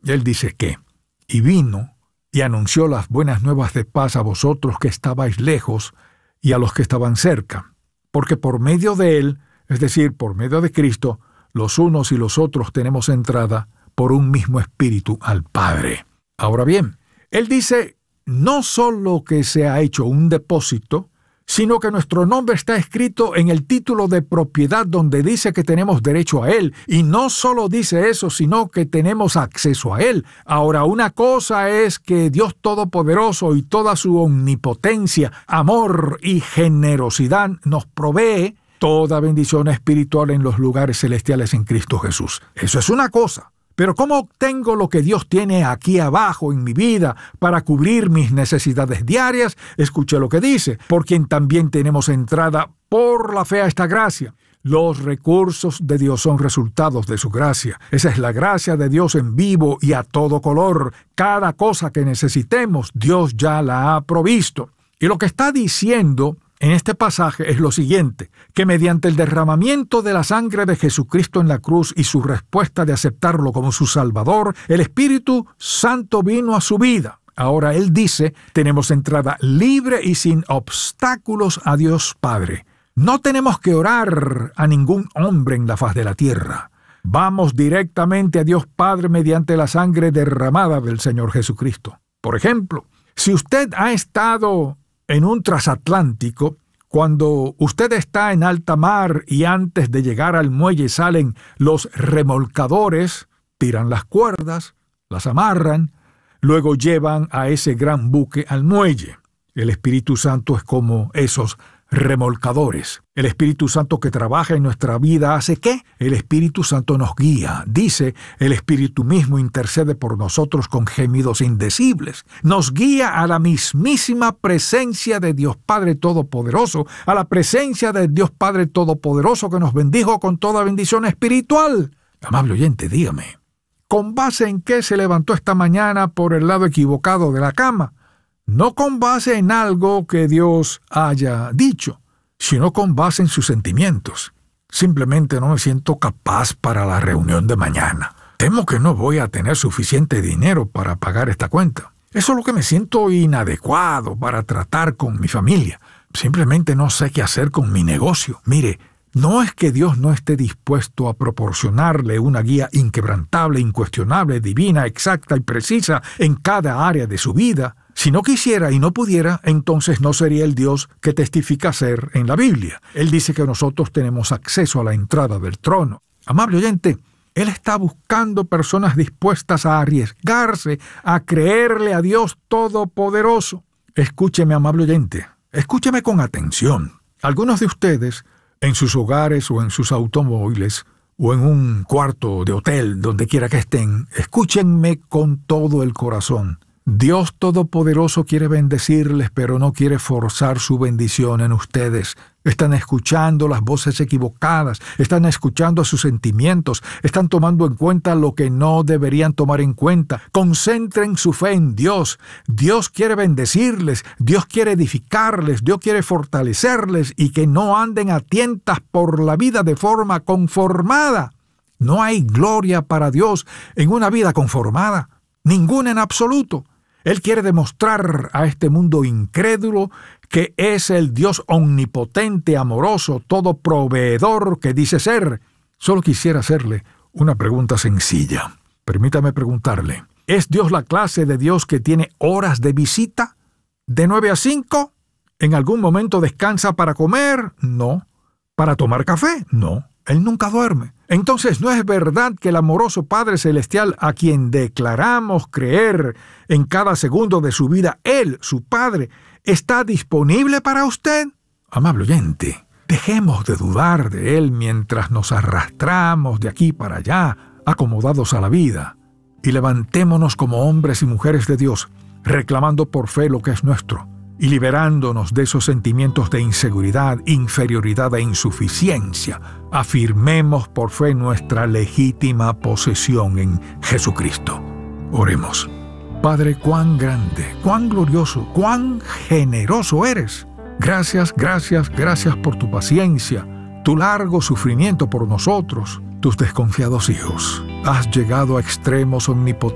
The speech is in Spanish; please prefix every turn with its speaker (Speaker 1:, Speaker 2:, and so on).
Speaker 1: Él dice que, y vino y anunció las buenas nuevas de paz a vosotros que estabais lejos y a los que estaban cerca, porque por medio de Él, es decir, por medio de Cristo, los unos y los otros tenemos entrada por un mismo espíritu al Padre. Ahora bien, Él dice no solo que se ha hecho un depósito, sino que nuestro nombre está escrito en el título de propiedad donde dice que tenemos derecho a Él. Y no solo dice eso, sino que tenemos acceso a Él. Ahora, una cosa es que Dios Todopoderoso y toda su omnipotencia, amor y generosidad nos provee toda bendición espiritual en los lugares celestiales en Cristo Jesús. Eso es una cosa. Pero ¿cómo obtengo lo que Dios tiene aquí abajo en mi vida para cubrir mis necesidades diarias? Escuche lo que dice, por quien también tenemos entrada por la fe a esta gracia. Los recursos de Dios son resultados de su gracia. Esa es la gracia de Dios en vivo y a todo color. Cada cosa que necesitemos, Dios ya la ha provisto. Y lo que está diciendo en este pasaje es lo siguiente, que mediante el derramamiento de la sangre de Jesucristo en la cruz y su respuesta de aceptarlo como su Salvador, el Espíritu Santo vino a su vida. Ahora Él dice, tenemos entrada libre y sin obstáculos a Dios Padre. No tenemos que orar a ningún hombre en la faz de la tierra. Vamos directamente a Dios Padre mediante la sangre derramada del Señor Jesucristo. Por ejemplo, si usted ha estado en un transatlántico, cuando usted está en alta mar y antes de llegar al muelle salen los remolcadores, tiran las cuerdas, las amarran, luego llevan a ese gran buque al muelle. El Espíritu Santo es como esos remolcadores. El Espíritu Santo que trabaja en nuestra vida hace ¿qué? El Espíritu Santo nos guía. Dice, el Espíritu mismo intercede por nosotros con gemidos indecibles. Nos guía a la mismísima presencia de Dios Padre Todopoderoso, a la presencia de Dios Padre Todopoderoso que nos bendijo con toda bendición espiritual. Amable oyente, dígame, ¿con base en qué se levantó esta mañana por el lado equivocado de la cama? No con base en algo que Dios haya dicho, sino con base en sus sentimientos. Simplemente no me siento capaz para la reunión de mañana. Temo que no voy a tener suficiente dinero para pagar esta cuenta. Eso es lo que me siento inadecuado para tratar con mi familia. Simplemente no sé qué hacer con mi negocio. Mire, no es que Dios no esté dispuesto a proporcionarle una guía inquebrantable, incuestionable, divina, exacta y precisa en cada área de su vida. Si no quisiera y no pudiera, entonces no sería el Dios que testifica ser en la Biblia. Él dice que nosotros tenemos acceso a la entrada del trono. Amable oyente, Él está buscando personas dispuestas a arriesgarse, a creerle a Dios Todopoderoso. Escúcheme, amable oyente, escúcheme con atención. Algunos de ustedes, en sus hogares o en sus automóviles, o en un cuarto de hotel, donde quiera que estén, escúchenme con todo el corazón. Dios Todopoderoso quiere bendecirles, pero no quiere forzar su bendición en ustedes. Están escuchando las voces equivocadas, están escuchando sus sentimientos, están tomando en cuenta lo que no deberían tomar en cuenta. Concentren su fe en Dios. Dios quiere bendecirles, Dios quiere edificarles, Dios quiere fortalecerles y que no anden a tientas por la vida de forma conformada. No hay gloria para Dios en una vida conformada, ninguna en absoluto. Él quiere demostrar a este mundo incrédulo que es el Dios omnipotente, amoroso, todo proveedor que dice ser. Solo quisiera hacerle una pregunta sencilla. Permítame preguntarle, ¿es Dios la clase de Dios que tiene horas de visita? ¿De 9 a 5? ¿En algún momento descansa para comer? No. ¿Para tomar café? No. Él nunca duerme. Entonces, ¿no es verdad que el amoroso Padre Celestial, a quien declaramos creer en cada segundo de su vida, Él, su Padre, está disponible para usted? Amable oyente, dejemos de dudar de Él mientras nos arrastramos de aquí para allá, acomodados a la vida, y levantémonos como hombres y mujeres de Dios, reclamando por fe lo que es nuestro, y liberándonos de esos sentimientos de inseguridad, inferioridad e insuficiencia. Afirmemos por fe nuestra legítima posesión en Jesucristo. Oremos. Padre, cuán grande, cuán glorioso, cuán generoso eres. Gracias, gracias, gracias por tu paciencia, tu largo sufrimiento por nosotros, tus desconfiados hijos. Has llegado a extremos omnipotentes